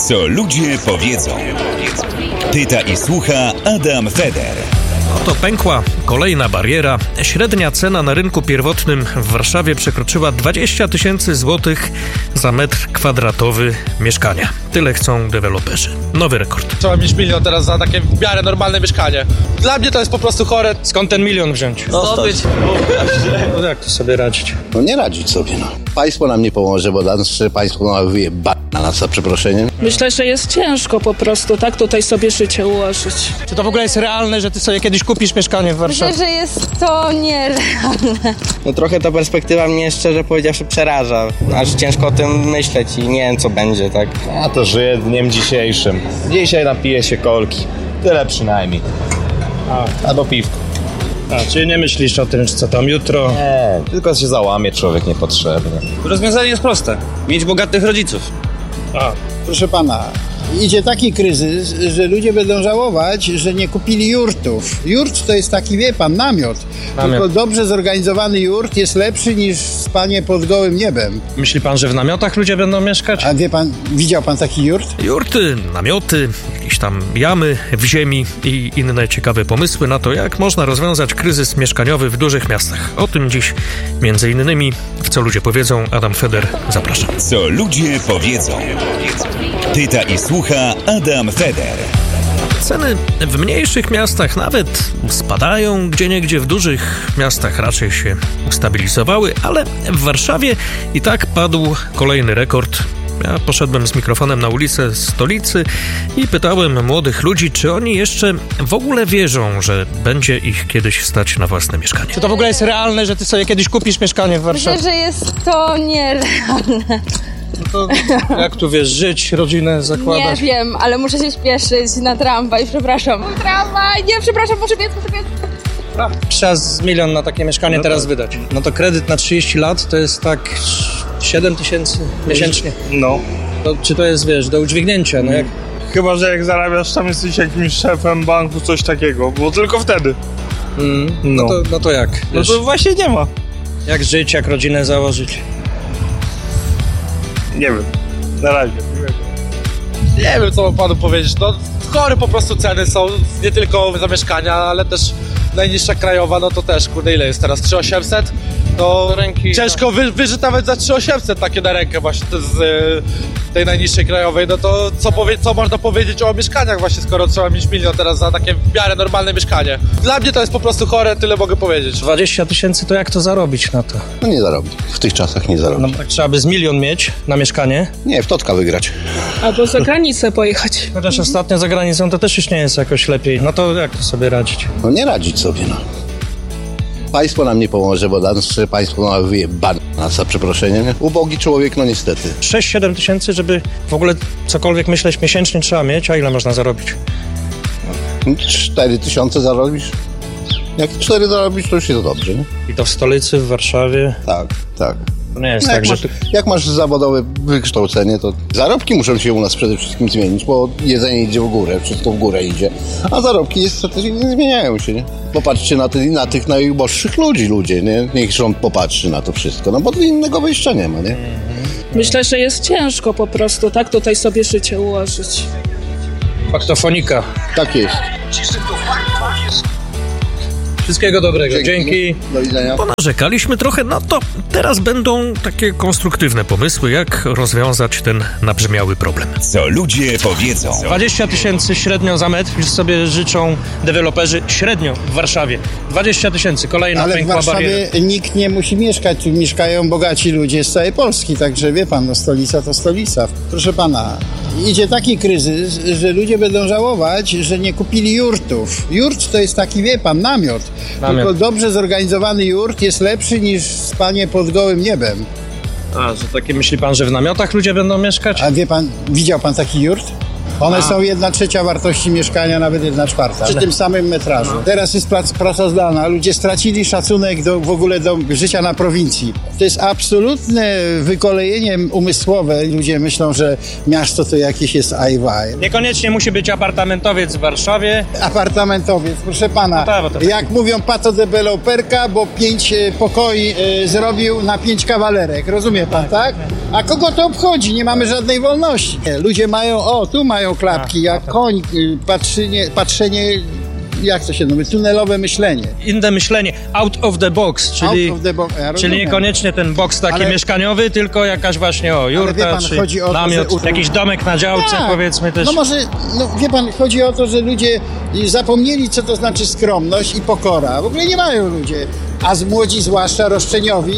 Co ludzie powiedzą. Pyta i słucha Adam Feder. Oto pękła kolejna bariera. Średnia cena na rynku pierwotnym w Warszawie przekroczyła 20 000 złotych za metr kwadratowy mieszkania. Tyle chcą deweloperzy. Nowy rekord. Trzeba mieć 1 milion teraz za takie w miarę normalne mieszkanie. Dla mnie to jest po prostu chore. Skąd ten milion wziąć? Zdobyć. No jak to sobie radzić? No nie radzić sobie, no. Państwo nam nie pomoże, bo nasze państwo ma wyjebane na nas, za przeproszeniem. Myślę, że jest ciężko po prostu tak tutaj sobie życie ułożyć. Czy to w ogóle jest realne, że ty sobie kiedyś kupisz mieszkanie w Warszawie? Myślę, że jest to nierealne. No trochę ta perspektywa mnie, szczerze powiedziawszy, przeraża. Aż ciężko o tym myśleć i nie wiem, co będzie, tak? Ja to żyję dniem dzisiejszym. Dzisiaj napiję się kolki. Tyle przynajmniej. Albo piwko. Czyli nie myślisz o tym, co tam jutro? Nie, tylko się załamie człowiek niepotrzebnie. Rozwiązanie jest proste. Mieć bogatych rodziców. Proszę pana, idzie taki kryzys, że ludzie będą żałować, że nie kupili jurtów. Jurt to jest taki, wie pan, namiot. Tylko dobrze zorganizowany jurt jest lepszy niż spanie pod gołym niebem. Myśli pan, że w namiotach ludzie będą mieszkać? A wie pan, widział pan taki jurt? Jurty, namioty, jakieś tam jamy w ziemi i inne ciekawe pomysły na to, jak można rozwiązać kryzys mieszkaniowy w dużych miastach. O tym dziś między innymi w Co ludzie powiedzą. Adam Feder, zapraszam. Co ludzie powiedzą. Pyta i słucha Adam Feder. Ceny w mniejszych miastach nawet spadają, gdzieniegdzie w dużych miastach raczej się ustabilizowały, ale w Warszawie i tak padł kolejny rekord. Ja poszedłem z mikrofonem na ulicę stolicy i pytałem młodych ludzi, czy oni jeszcze w ogóle wierzą, że będzie ich kiedyś stać na własne mieszkanie. Czy to w ogóle jest realne, że ty sobie kiedyś kupisz mieszkanie w Warszawie? Myślę, że jest to nierealne. To jak tu wiesz, żyć, rodzinę zakładać? Nie wiem, ale muszę się śpieszyć na tramwaj, przepraszam. Tramwaj, nie, przepraszam, muszę biec. Trzeba z 1 milion na takie mieszkanie teraz wydać. No to kredyt na 30 lat to jest tak 7 000 miesięcznie. No. To, czy to jest, wiesz, do udźwignięcia, no jak... Chyba, że jak zarabiasz, tam jesteś jakimś szefem banku, coś takiego, bo tylko wtedy. No to jak? No to właśnie nie ma. Jak żyć, jak rodzinę założyć? Nie wiem, na razie. Nie wiem, co mam panu powiedzieć. No, chore po prostu ceny są, nie tylko za mieszkania, ale też najniższa krajowa, no to też, kurde, ile jest teraz? 3800? No ręki, ciężko wyżyć nawet za 3800 takie na rękę właśnie z tej najniższej krajowej. No to co można powiedzieć o mieszkaniach właśnie, skoro trzeba mieć 1 milion teraz za takie w miarę normalne mieszkanie. Dla mnie to jest po prostu chore, tyle mogę powiedzieć. 20 000 to jak to zarobić na to? No nie zarobi. W tych czasach nie zarobi. No tak trzeba by z 1 milion mieć na mieszkanie. Nie, w totka wygrać. Albo za granicę pojechać. Chociaż ostatnio za granicą to też już nie jest jakoś lepiej. No to jak to sobie radzić? No nie radzić sobie, no. Państwo nam nie pomoże, bo nasze państwo ma wyjebane na nas, za przeproszeniem. Ubogi człowiek, no niestety. 6-7 tysięcy, żeby w ogóle cokolwiek myśleć miesięcznie trzeba mieć, a ile można zarobić? 4 000 zarobisz? Jak 4 zarobisz, to już jest dobrze, nie? I to w stolicy, w Warszawie? Tak. To nie jest No tak, jak masz zawodowe wykształcenie, to zarobki muszą się u nas przede wszystkim zmienić, bo jedzenie idzie w górę, wszystko w górę idzie, a zarobki niestety nie zmieniają się, nie? Popatrzcie na tych najuboższych ludzie, nie? Niech rząd popatrzy na to wszystko, no bo innego wyjścia nie ma, nie? Myślę, że jest ciężko po prostu tak tutaj sobie życie ułożyć. Faktofonika. Tak jest. Wszystkiego dobrego. Dzięki. Do widzenia. Ponarzekaliśmy trochę, no to teraz będą takie konstruktywne pomysły, jak rozwiązać ten nabrzmiały problem. Co ludzie powiedzą. 20 000 średnio za metr, już sobie życzą deweloperzy średnio w Warszawie. 20 000, kolejna Ale w pękła Warszawie bariera. nikt nie musi mieszkać, tu mieszkają bogaci ludzie z całej Polski, także wie pan, no stolica to stolica. Proszę pana, idzie taki kryzys, że ludzie będą żałować, że nie kupili jurtów. Jurt to jest taki, wie pan, namiot. Tylko dobrze zorganizowany jurt jest lepszy niż spanie pod gołym niebem. A, że takie myśli pan, że w namiotach ludzie będą mieszkać? A wie pan, widział pan taki jurt? One są 1/3 wartości mieszkania, nawet 1/4. Przy tym samym metrażu. Teraz jest praca zdalna. Ludzie stracili szacunek w ogóle do życia na prowincji. To jest absolutne wykolejenie umysłowe. Ludzie myślą, że miasto to jakieś jest ajwaj. Niekoniecznie musi być apartamentowiec w Warszawie. Apartamentowiec, proszę pana. Jak mówią patodeweloperka, bo 5 pokoi zrobił na 5 kawalerek. Rozumie pan, tak? A kogo to obchodzi? Nie mamy żadnej wolności. Ludzie mają, tu mają klapki, jak koń, patrzenie, jak to się mówi, tunelowe myślenie. Inne myślenie, out of the box, czyli niekoniecznie ten box taki mieszkaniowy, tylko jakaś właśnie jurta, czy namiot, jakiś domek na działce, powiedzmy też. No może, wie pan, chodzi o to, że ludzie zapomnieli, co to znaczy skromność i pokora. W ogóle nie mają ludzie. A młodzi, zwłaszcza roszczeniowi,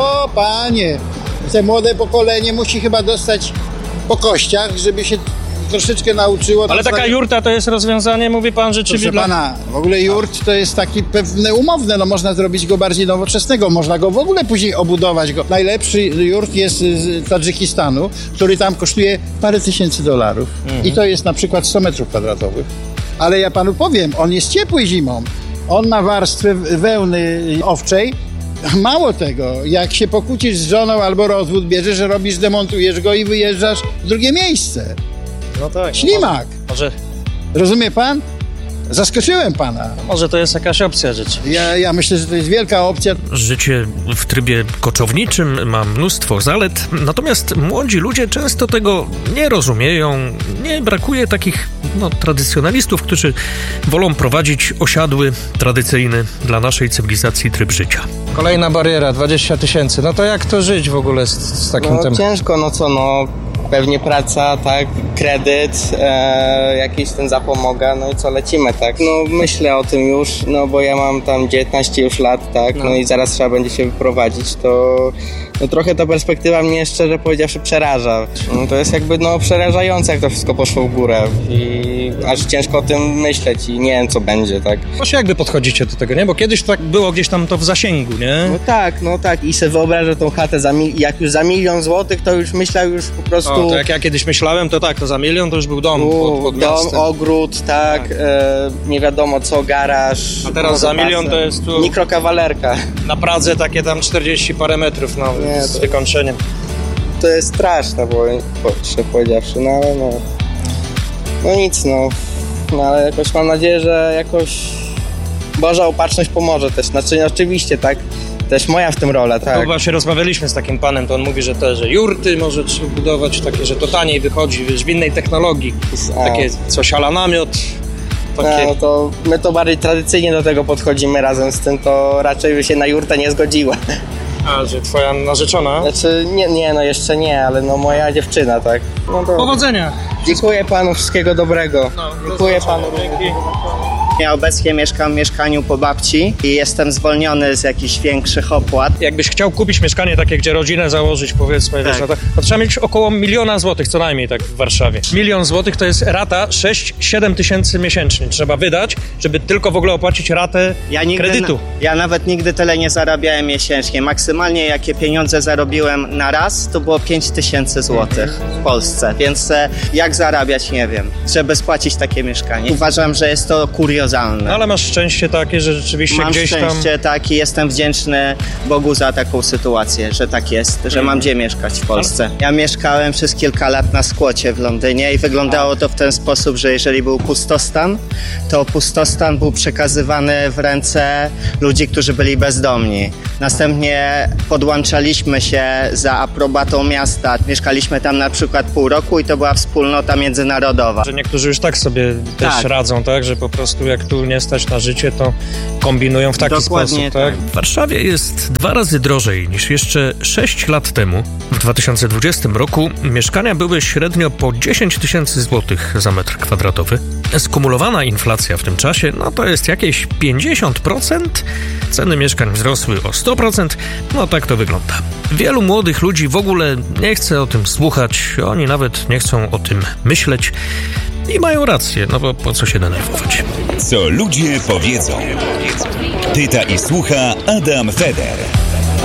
panie, te młode pokolenie musi chyba dostać po kościach, żeby się troszeczkę nauczyło. Ale taka jurta to jest rozwiązanie, mówi pan, rzeczywiście. Proszę pana, w ogóle jurt to jest taki pewne umowne, można zrobić go bardziej nowoczesnego, można go w ogóle później obudować go. Najlepszy jurt jest z Tadżykistanu, który tam kosztuje parę tysięcy $. I to jest na przykład 100 metrów kwadratowych. Ale ja panu powiem, on jest ciepły zimą. On ma warstwę wełny owczej. Mało tego, jak się pokłócisz z żoną albo rozwód bierzesz, że robisz, demontujesz go i wyjeżdżasz w drugie miejsce. No tak. Ślimak. Może... Rozumie pan? Zaskoczyłem pana. Może to jest jakaś opcja życia. Ja myślę, że to jest wielka opcja. Życie w trybie koczowniczym ma mnóstwo zalet, natomiast młodzi ludzie często tego nie rozumieją. Nie brakuje takich tradycjonalistów, którzy wolą prowadzić osiadły, tradycyjny dla naszej cywilizacji tryb życia. Kolejna bariera, 20 000. No to jak to żyć w ogóle z takim tematem? Ciężko, pewnie praca, tak, kredyt, jakiś ten zapomoga, i co, lecimy, tak. Myślę o tym już, bo ja mam tam 19 już lat, tak, i zaraz trzeba będzie się wyprowadzić, to trochę ta perspektywa mnie, szczerze powiedziawszy, przeraża. To jest jakby, przerażające, jak to wszystko poszło w górę i aż ciężko o tym myśleć i nie wiem, co będzie, tak. Właśnie jakby podchodzicie do tego, nie? Bo kiedyś tak było gdzieś tam to w zasięgu, nie? No tak i sobie wyobrażę tą chatę jak już za $1 000 000, to już myślę już po prostu... to jak ja kiedyś myślałem, to tak, to za $1 000 000 to już był dom pod dom, ogród, tak. Nie wiadomo co, garaż. A teraz za $1 000 000 to jest tu... Mikrokawalerka. Na Pradze takie tam 40 parę metrów, z wykończeniem. To jest straszne, bo szczerze powiedziawszy, ale nic, ale jakoś mam nadzieję, że jakoś Boża opatrzność pomoże też, oczywiście, tak, też moja w tym rola, tak. No właśnie rozmawialiśmy z takim panem, to on mówi, że jurty może trzeba budować takie, że to taniej wychodzi, w innej technologii, takie coś ala namiot. To my to bardziej tradycyjnie do tego podchodzimy, razem z tym to raczej by się na jurtę nie zgodziła. A, że twoja narzeczona? Znaczy, jeszcze nie, ale moja dziewczyna, tak. Powodzenia! Dziękuję panu, wszystkiego dobrego. Dziękuję panu. Ja obecnie mieszkam w mieszkaniu po babci i jestem zwolniony z jakichś większych opłat. Jakbyś chciał kupić mieszkanie takie, gdzie rodzinę założyć, powiedzmy, to trzeba mieć około 1 000 000 złotych, co najmniej tak w Warszawie. 1 000 000 złotych to jest rata 6-7 tysięcy miesięcznie. Trzeba wydać, żeby tylko w ogóle opłacić ratę kredytu. Ja nawet nigdy tyle nie zarabiałem miesięcznie. Maksymalnie jakie pieniądze zarobiłem na raz, to było 5 000 złotych w Polsce. Więc jak zarabiać, nie wiem, żeby spłacić takie mieszkanie. Uważam, że jest to kuriozalne. No, ale masz szczęście takie, że rzeczywiście gdzieś tam... Mam szczęście takie, jestem wdzięczny Bogu za taką sytuację, że tak jest, że mam gdzie mieszkać w Polsce. Ja mieszkałem przez kilka lat na skłocie w Londynie i wyglądało to w ten sposób, że jeżeli był pustostan, to pustostan był przekazywany w ręce ludzi, którzy byli bezdomni. Następnie podłączaliśmy się za aprobatą miasta. Mieszkaliśmy tam na przykład pół roku i to była wspólnota międzynarodowa. Że niektórzy już tak sobie też radzą, tak? Że po prostu jak tu nie stać na życie, to kombinują w taki sposób, tak? W Warszawie jest 2 razy drożej niż jeszcze 6 lat temu. W 2020 roku mieszkania były średnio po 10 000 złotych za metr kwadratowy. Skumulowana inflacja w tym czasie, to jest jakieś 50%. Ceny mieszkań wzrosły o 100%. Tak to wygląda. Wielu młodych ludzi w ogóle nie chce o tym słuchać. Oni nawet nie chcą o tym myśleć. I mają rację, bo po co się denerwować? Co ludzie powiedzą. Pyta i słucha Adam Feder.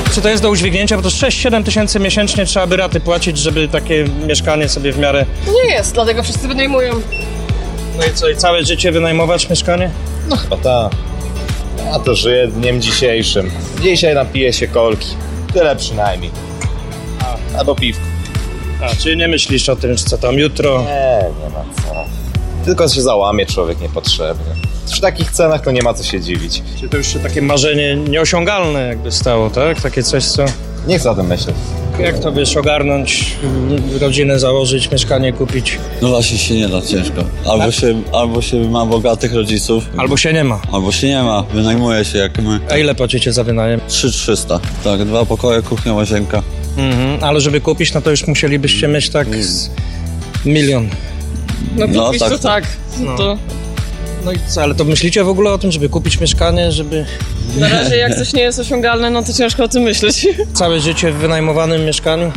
Czy to jest do udźwignięcia? Bo to 6-7 tysięcy miesięcznie trzeba by raty płacić, żeby takie mieszkanie sobie w miarę... Nie jest, dlatego wszyscy wynajmują. No i co, i całe życie wynajmować mieszkanie? No chyba tak. Ja to żyję dniem dzisiejszym. Dzisiaj napiję się kolki. Tyle przynajmniej. Albo piwko. Czyli nie myślisz o tym, co tam jutro? Nie ma co. Tylko się załamie człowiek niepotrzebnie. Przy takich cenach to nie ma co się dziwić. Czy to już się takie marzenie nieosiągalne jakby stało, tak? Takie coś, co... Nie chcę o tym myśleć. Jak to wiesz, ogarnąć, rodzinę założyć, mieszkanie kupić? No właśnie się nie da, ciężko. Albo się ma bogatych rodziców. Albo się nie ma. Albo się nie ma, wynajmuje się jak my. A ile płacicie za wynajem? 3300, tak, 2 pokoje, kuchnia, łazienka. Ale żeby kupić, no to już musielibyście mieć tak z 1 milion. No kupić tak. To tak. No i co, ale to myślicie w ogóle o tym, żeby kupić mieszkanie, żeby... Na razie jak coś nie jest osiągalne, no to ciężko o tym myśleć. Całe życie w wynajmowanym mieszkaniu?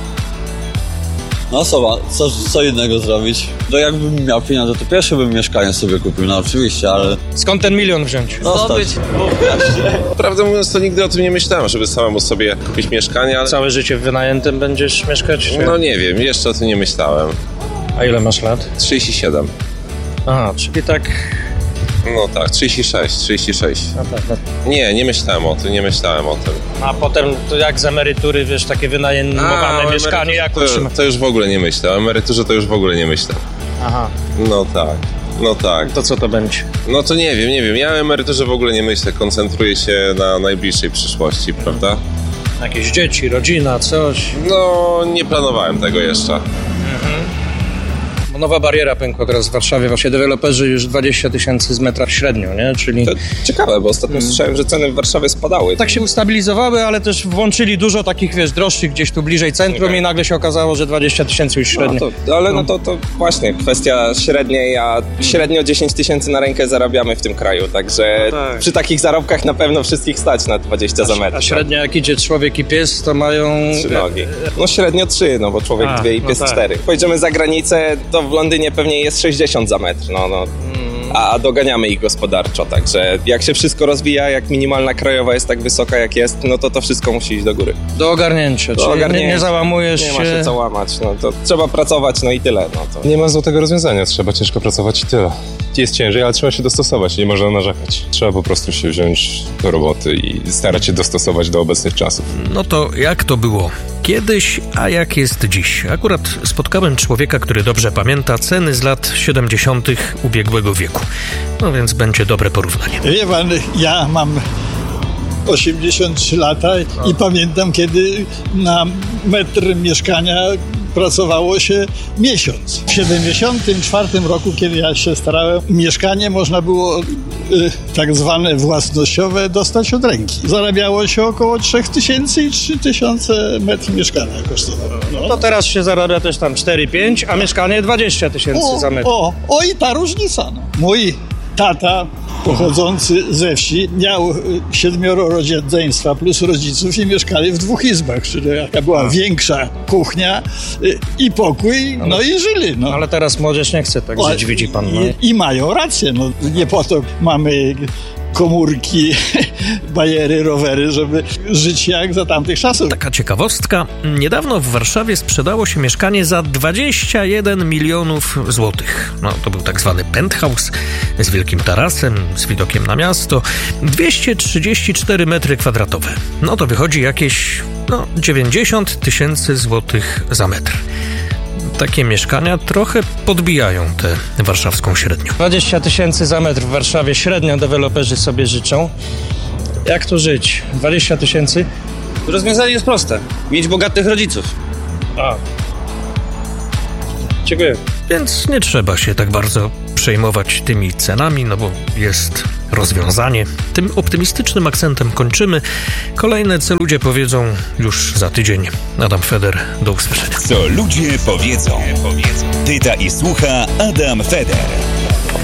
No co innego zrobić? To jakbym miał pieniądze, to pierwsze bym mieszkanie sobie kupił, no oczywiście, ale... Skąd ten 1 milion wziąć? Zdobyć. Prawdę mówiąc, to nigdy o tym nie myślałem, żeby samemu sobie kupić mieszkanie, ale... Całe życie w wynajętym będziesz mieszkać? Czy... No nie wiem, jeszcze o tym nie myślałem. A ile masz lat? 37. Aha, czyli tak... No tak, 36. Nie myślałem o tym, A potem to jak z emerytury, wiesz, takie wynajmowane mieszkanie, jak utrzymać? To już w ogóle nie myślę, o emeryturze to już w ogóle nie myślę. Aha. No tak. To co to będzie? No to nie wiem, ja o emeryturze w ogóle nie myślę, koncentruję się na najbliższej przyszłości, prawda? Jakieś dzieci, rodzina, coś? No, nie planowałem tego jeszcze. Bo nowa bariera pękła teraz w Warszawie, właśnie deweloperzy już 20 tysięcy z metra średnio, nie? Czyli... To ciekawe, bo ostatnio słyszałem, że ceny w Warszawie spadały. Tak się ustabilizowały, ale też włączyli dużo takich, wiesz, droższych gdzieś tu bliżej centrum i nagle się okazało, że 20 tysięcy już średnio. To właśnie kwestia średniej, a średnio 10 tysięcy na rękę zarabiamy w tym kraju, także przy takich zarobkach na pewno wszystkich stać na 20 za metr. A średnio jak idzie człowiek i pies, to mają... 3 nogi. No średnio 3, no bo człowiek 2 i pies 4. Pojedziemy za granicę, to w Londynie pewnie jest 60 za metr, a doganiamy ich gospodarczo, także jak się wszystko rozwija, jak minimalna krajowa jest tak wysoka jak jest, no to wszystko musi iść do góry. Do ogarnięcia, czyli nie załamujesz się. Nie ma się co łamać, no to trzeba pracować, no i tyle. Nie ma złotego rozwiązania, trzeba ciężko pracować i tyle. Jest ciężej, ale trzeba się dostosować, nie można narzekać. Trzeba po prostu się wziąć do roboty i starać się dostosować do obecnych czasów. No to jak to było kiedyś, a jak jest dziś? Akurat spotkałem człowieka, który dobrze pamięta ceny z lat 70. ubiegłego wieku. No więc będzie dobre porównanie. Wie pan, ja mam 83 lata i pamiętam, kiedy na metr mieszkania pracowało się miesiąc. W 74 roku, kiedy ja się starałem, mieszkanie można było tak zwane własnościowe dostać od ręki. Zarabiało się około 3000 i 3000 metr mieszkania kosztowało. No to teraz się zarabia też tam 4-5, a mieszkanie 20 tysięcy za metr. I ta różnica. Mój tata pochodzący ze wsi miał 7 rodzeństwa plus rodziców i mieszkali w 2 izbach, czyli jaka była większa kuchnia i pokój, i żyli. No. Ale teraz młodzież nie chce tak żyć, widzi pan. I mają rację, nie po to mamy komórki, bajery, rowery, żeby żyć jak za tamtych czasów. Taka ciekawostka. Niedawno w Warszawie sprzedało się mieszkanie za 21 milionów złotych. No, to był tak zwany penthouse z wielkim tarasem, z widokiem na miasto. 234 metry kwadratowe. No to wychodzi jakieś 90 tysięcy złotych za metr. Takie mieszkania trochę podbijają tę warszawską średnią. 20 tysięcy za metr w Warszawie średnio deweloperzy sobie życzą. Jak tu żyć? 20 tysięcy? Rozwiązanie jest proste. Mieć bogatych rodziców. Dziękuję. Więc nie trzeba się tak bardzo przejmować tymi cenami, bo jest rozwiązanie. Tym optymistycznym akcentem kończymy. Kolejne Co ludzie powiedzą już za tydzień. Adam Feder, do usłyszenia. Co ludzie powiedzą. Pyta i słucha Adam Feder.